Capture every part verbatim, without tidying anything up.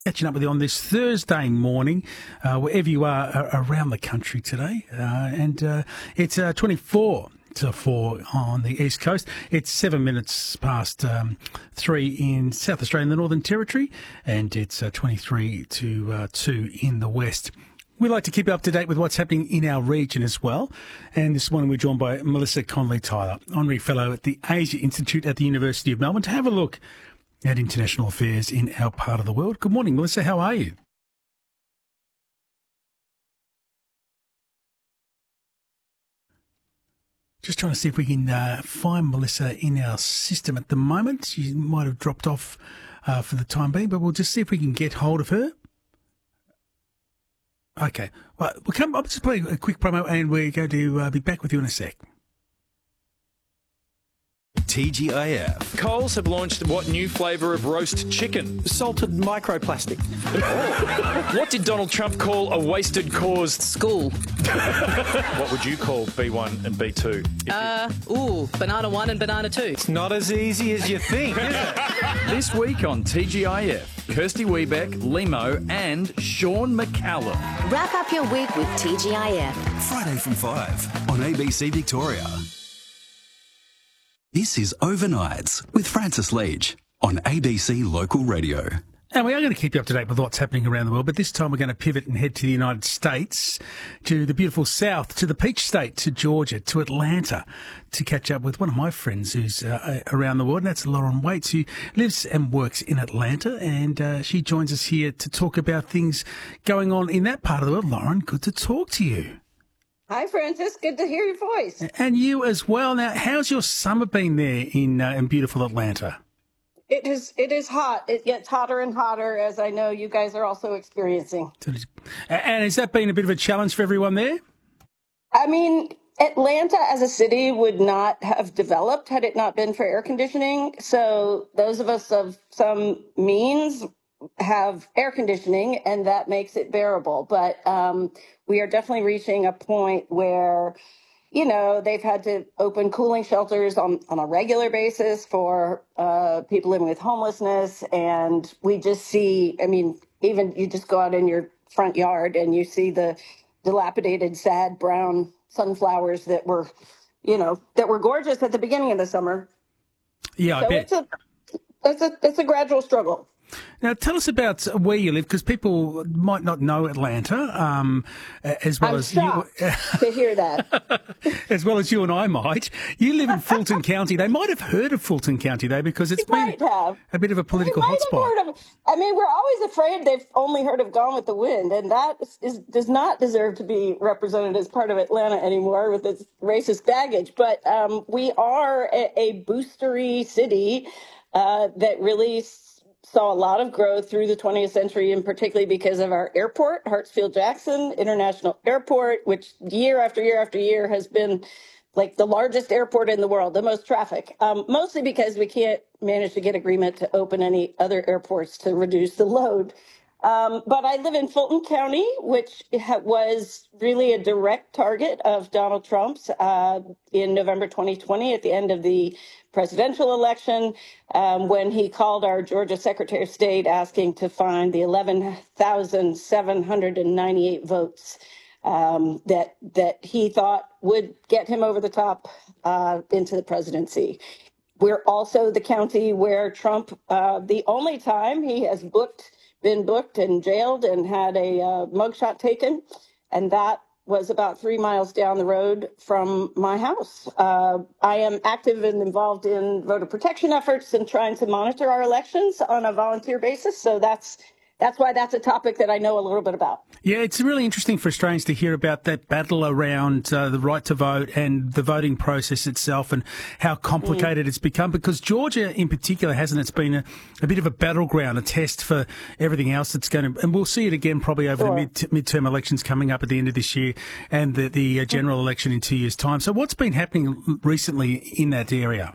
Catching up with you on this Thursday morning, uh, wherever you are uh, around the country today. Uh, and uh, it's uh, twenty-four to four on the East Coast. It's seven minutes past um, three in South Australia and the Northern Territory. And it's uh, twenty-three to uh, two in the West. We like to keep you up to date with what's happening in our region as well. And this morning we're joined by Melissa Conley-Tyler, Honorary Fellow at the Asia Institute at the University of Melbourne, to have a look at international affairs in our part of the world. Good morning, Melissa. How are you? Just trying to see if we can uh, find Melissa in our system at the moment. She might have dropped off uh, for the time being, but we'll just see if we can get hold of her. Okay. Well, we'll come. I'll just play a quick promo and we're going to uh, be back with you in a sec. T G I F. Coles have launched what new flavour of roast chicken? Salted microplastic. What did Donald Trump call a wasted cause? School. What would you call B one and B two? Uh, ooh, banana one and banana two. It's not as easy as you think, is it? This week on T G I F, Kirsty Wiebeck, Limo and Sean McCallum. Wrap up your week with T G I F. Friday from five on A B C Victoria. This is Overnights with Francis Leach on A B C Local Radio. And we are going to keep you up to date with what's happening around the world, but this time we're going to pivot and head to the United States, to the beautiful South, to the Peach State, to Georgia, to Atlanta, to catch up with one of my friends who's uh, around the world, and that's Lauren Waits, who lives and works in Atlanta, and uh, she joins us here to talk about things going on in that part of the world. Lauren, good to talk to you. Hi, Francis. Good to hear your voice. And you as well. Now, how's your summer been there in uh, in beautiful Atlanta? It is it is hot. It gets hotter and hotter, as I know you guys are also experiencing. And has that been a bit of a challenge for everyone there? I mean, Atlanta as a city would not have developed had it not been for air conditioning. So those of us of some means have air conditioning, and that makes it bearable. But um, we are definitely reaching a point where, you know, they've had to open cooling shelters on, on a regular basis for uh, people living with homelessness. And we just see, I mean, even you just go out in your front yard and you see the dilapidated, sad brown sunflowers that were, you know, that were gorgeous at the beginning of the summer. Yeah, I so bet. It's a, it's a, it's a gradual struggle. Now, tell us about where you live, because people might not know Atlanta, um, as well I'm as shocked you, to hear that. as well as you and I might. You live in Fulton County. They might have heard of Fulton County, though, because it's You been might have. a bit of a political They might have hotspot. heard of- I mean, we're always afraid they've only heard of Gone with the Wind, and that is, is, does not deserve to be represented as part of Atlanta anymore with its racist baggage. But um, we are a, a boostery city uh, that really saw a lot of growth through the twentieth century, and particularly because of our airport, Hartsfield-Jackson International Airport, which year after year after year has been like the largest airport in the world, the most traffic, um, mostly because we can't manage to get agreement to open any other airports to reduce the load. Um, but I live in Fulton County, which ha- was really a direct target of Donald Trump's uh, in November twenty twenty at the end of the presidential election, um, when he called our Georgia Secretary of State asking to find the eleven thousand seven hundred ninety-eight votes um, that that he thought would get him over the top uh, into the presidency. We're also the county where Trump, uh, the only time he has booked, been booked and jailed and had a uh, mugshot taken, and that was about three miles down the road from my house. Uh, I am active and involved in voter protection efforts and trying to monitor our elections on a volunteer basis. So that's that's why that's a topic that I know a little bit about. Yeah, it's really interesting for Australians to hear about that battle around uh, the right to vote and the voting process itself and how complicated mm. it's become, because Georgia in particular, hasn't it, it's been a, a bit of a battleground, a test for everything else that's going to, and we'll see it again probably over sure. the mid, midterm elections coming up at the end of this year and the, the uh, general election in two years' time. So what's been happening recently in that area?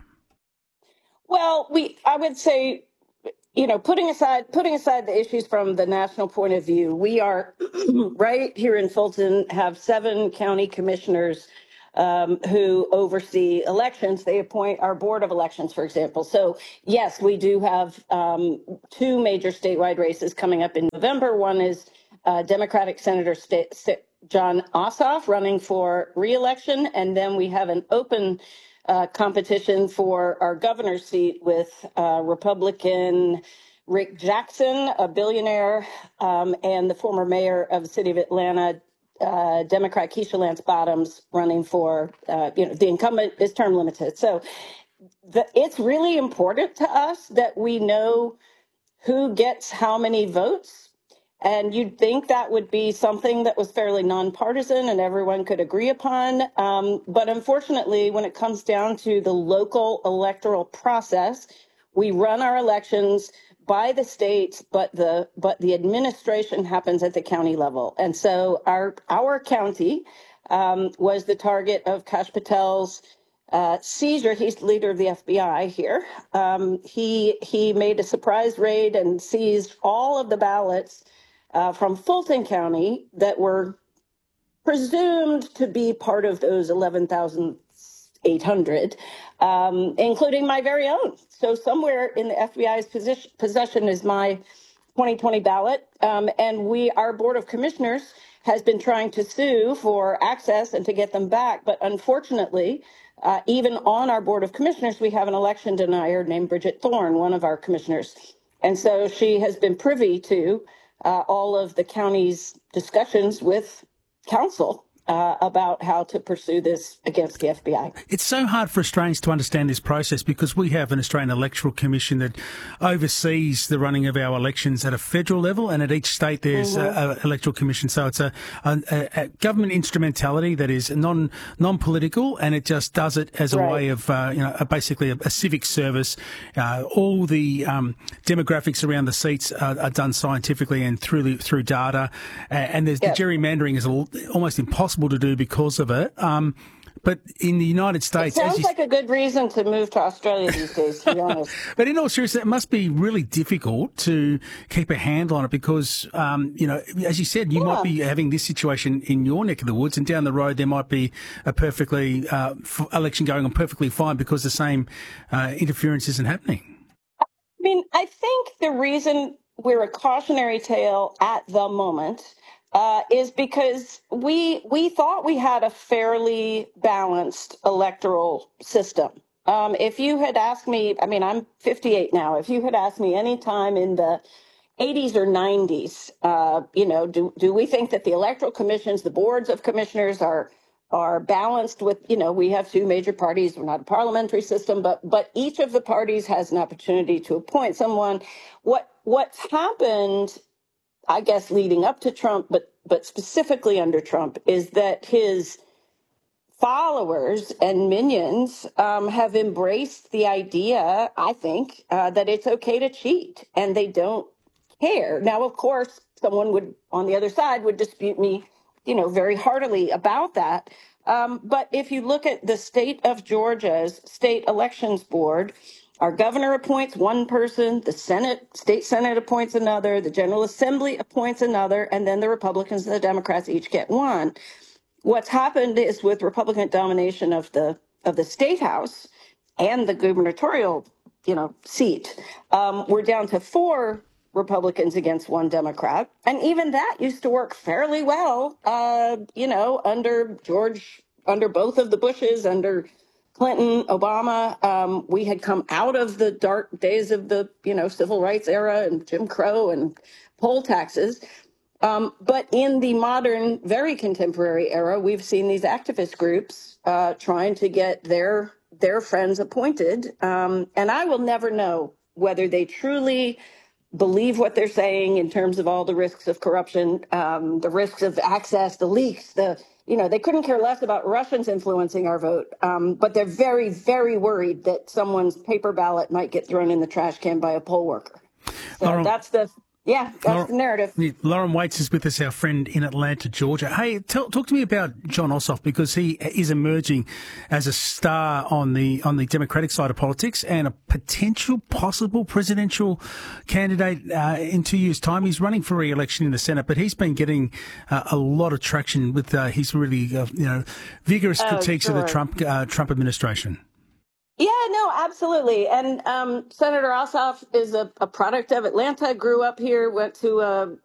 Well, we, I would say, you know, putting aside putting aside the issues from the national point of view, we are right here in Fulton have seven county commissioners um, who oversee elections. They appoint our Board of Elections, for example. So, yes, we do have um, two major statewide races coming up in November. One is uh, Democratic Senator St- St- Jon Ossoff running for re-election, and then we have an open uh, competition for our governor's seat with uh, Republican Rick Jackson, a billionaire, um, and the former mayor of the city of Atlanta, uh, Democrat Keisha Lance Bottoms, running for, uh, you know, the incumbent is term limited. So the, it's really important to us that we know who gets how many votes. And you'd think that would be something that was fairly nonpartisan and everyone could agree upon. Um, but unfortunately, when it comes down to the local electoral process, we run our elections by the states, but the but the administration happens at the county level. And so our our county um, was the target of Kash Patel's Uh, seizure. He's the leader of the F B I here. Um, he he made a surprise raid and seized all of the ballots uh, from Fulton County that were presumed to be part of those eleven thousand eight hundred, um, including my very own. So somewhere in the F B I's position, possession is my twenty twenty ballot, um, and we, our Board of Commissioners, has been trying to sue for access and to get them back. But unfortunately, uh, even on our Board of Commissioners, we have an election denier named Bridget Thorne, one of our commissioners. And so she has been privy to uh, all of the county's discussions with council Uh, about how to pursue this against the F B I. It's so hard for Australians to understand this process because we have an Australian Electoral Commission that oversees the running of our elections at a federal level, and at each state there's mm-hmm. an electoral commission. So it's a, a, a government instrumentality that is non non-political, and it just does it as a right. way of uh, you know a, basically a, a civic service. Uh, all the um, demographics around the seats are, are done scientifically and through the, through data, uh, and there's yep. the gerrymandering is almost impossible to do because of it. Um, but in the United States... It sounds like a good reason to move to Australia these days, to be honest. But in all seriousness, it must be really difficult to keep a handle on it because, um, you know, as you said, you yeah. might be having this situation in your neck of the woods, and down the road there might be a perfectly uh, f- election going on perfectly fine because the same uh, interference isn't happening. I mean, I think the reason we're a cautionary tale at the moment Uh, is because we we thought we had a fairly balanced electoral system. Um, if you had asked me, I mean, I'm fifty-eight now. If you had asked me any time in the eighties or nineties, uh, you know, do do we think that the electoral commissions, the boards of commissioners are are balanced with, you know, we have two major parties. We're not a parliamentary system, but but each of the parties has an opportunity to appoint someone. What what's happened, I guess, leading up to Trump, but but specifically under Trump, is that his followers and minions um, have embraced the idea, I think, uh, that it's okay to cheat, and they don't care. Now, of course, someone would on the other side would dispute me, you know, very heartily about that. Um, but if you look at the state of Georgia's state elections board, our governor appoints one person, the Senate, state Senate appoints another, the General Assembly appoints another, and then the Republicans and the Democrats each get one. What's happened is with Republican domination of the of the state house and the gubernatorial, you know, seat, um, we're down to four Republicans against one Democrat, and even that used to work fairly well, uh, you know, under George, under both of the Bushes, under Clinton, Obama. Um, we had come out of the dark days of the, you know, civil rights era and Jim Crow and poll taxes. Um, but in the modern, very contemporary era, we've seen these activist groups uh, trying to get their their friends appointed. Um, and I will never know whether they truly believe what they're saying in terms of all the risks of corruption, um, the risks of access, the leaks, the You know, they couldn't care less about Russians influencing our vote, um, but they're very, very worried that someone's paper ballot might get thrown in the trash can by a poll worker. So Laurel, that's the Yeah, that's Lauren, the narrative. Lauren Waits is with us, our friend in Atlanta, Georgia. Hey, tell, talk to me about Jon Ossoff, because he is emerging as a star on the on the Democratic side of politics and a potential possible presidential candidate uh, in two years' time. He's running for re-election in the Senate, but he's been getting uh, a lot of traction with uh, his really uh, you know vigorous Oh, critiques sure. of the Trump uh, Trump administration. Yeah, no, absolutely. And um, Senator Ossoff is a, a product of Atlanta, grew up here, went to a,